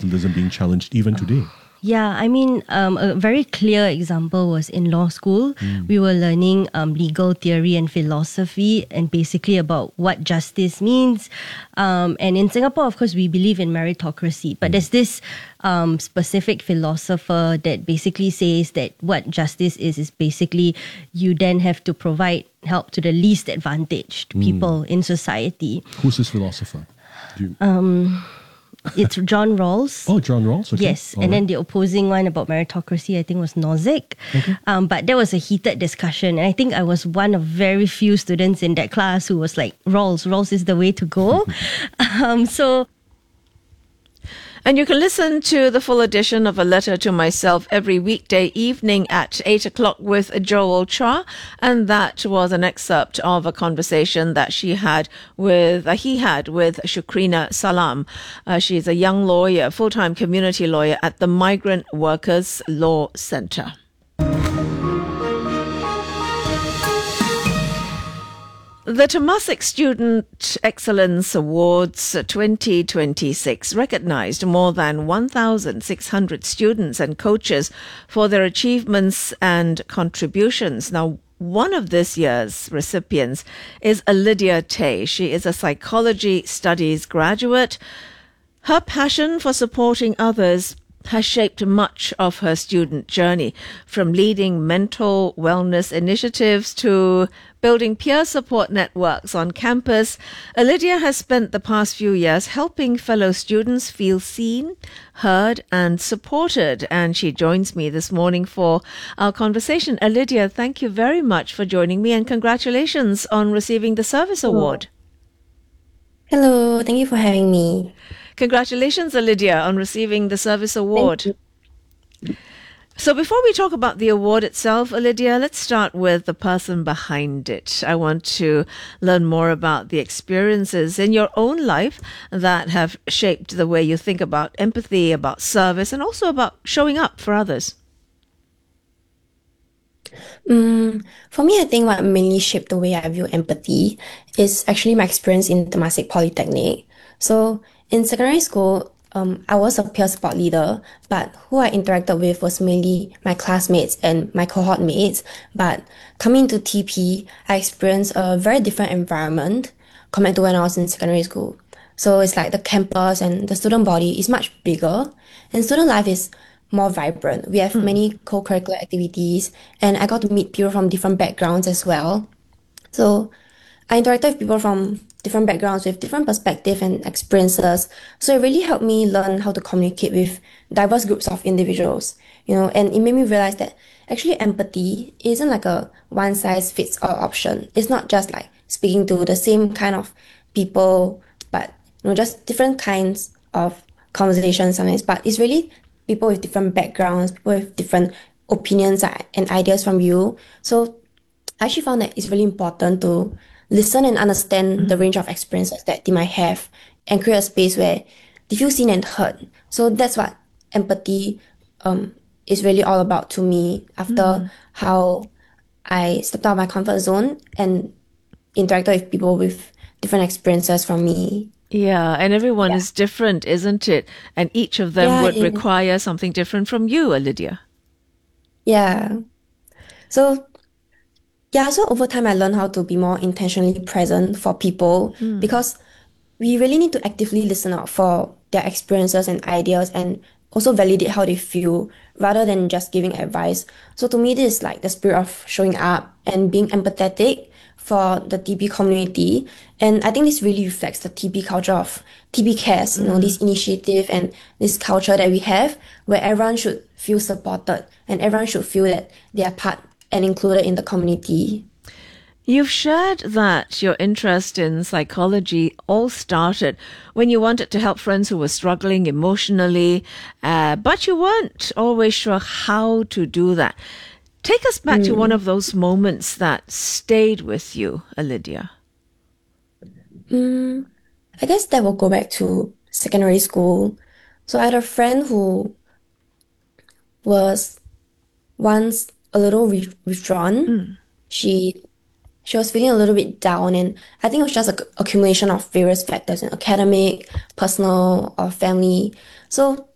fundamentalism being challenged even today? Yeah, I mean, a very clear example was in law school. We were learning legal theory and philosophy and basically about what justice means. And in Singapore, of course, we believe in meritocracy. But there's this specific philosopher that basically says that what justice is basically you then have to provide help to the least advantaged people in society. Who's this philosopher? It's John Rawls. Oh, John Rawls? Okay. Yes. And then the opposing one about meritocracy, I think, was Nozick. Okay. But there was a heated discussion. And I think I was one of very few students in that class who was like, Rawls is the way to go. And you can listen to the full edition of A Letter to Myself every weekday evening at 8 o'clock with Joel Chua. And that was an excerpt of a conversation that he had with Shukrina Salam. She's a young lawyer, full-time community lawyer at the Migrant Workers Law Centre. The Temasek Student Excellence Awards 2026 recognized more than 1,600 students and coaches for their achievements and contributions. Now, one of this year's recipients is Lydia Tay. She is a psychology studies graduate. Her passion for supporting others has shaped much of her student journey, from leading mental wellness initiatives to building peer support networks on campus. Lydia has spent the past few years helping fellow students feel seen, heard and supported. And she joins me this morning for our conversation. Lydia, thank you very much for joining me and congratulations on receiving the Service Award. Hello, thank you for having me. Congratulations, Lydia, on receiving the Service Award. Thank you. So before we talk about the award itself, Lydia, let's start with the person behind it. I want to learn more about the experiences in your own life that have shaped the way you think about empathy, about service, and also about showing up for others. For me, I think what mainly shaped the way I view empathy is actually my experience in Temasek Polytechnic. So in secondary school, I was a peer support leader, but who I interacted with was mainly my classmates and my cohort mates. But coming to TP, I experienced a very different environment compared to when I was in secondary school. So it's like the campus and the student body is much bigger, and student life is more vibrant. We have many co-curricular activities, and I got to meet people from different backgrounds as well. So I interacted with people from different backgrounds with different perspectives and experiences. So it really helped me learn how to communicate with diverse groups of individuals, and it made me realize that actually empathy isn't like a one-size-fits-all option. It's not just like speaking to the same kind of people, but just different kinds of conversations sometimes. But it's really people with different backgrounds, people with different opinions and ideas from you. So I actually found that it's really important to listen and understand the range of experiences that they might have and create a space where they feel seen and heard. So that's what empathy is really all about to me after how I stepped out of my comfort zone and interacted with people with different experiences from me. Yeah, and everyone is different, isn't it? And each of them would require something different from you, Lydia. Yeah. So over time, I learned how to be more intentionally present for people because we really need to actively listen out for their experiences and ideas and also validate how they feel rather than just giving advice. So to me, this is like the spirit of showing up and being empathetic for the TB community. And I think this really reflects the TB culture of TB Cares, this initiative and this culture that we have where everyone should feel supported and everyone should feel that they are part and included in the community. You've shared that your interest in psychology all started when you wanted to help friends who were struggling emotionally, but you weren't always sure how to do that. Take us back to one of those moments that stayed with you, Lydia. I guess that will go back to secondary school. So I had a friend who was once a little withdrawn. She was feeling a little bit down, and I think it was just an accumulation of various factors, academic, personal, or family. So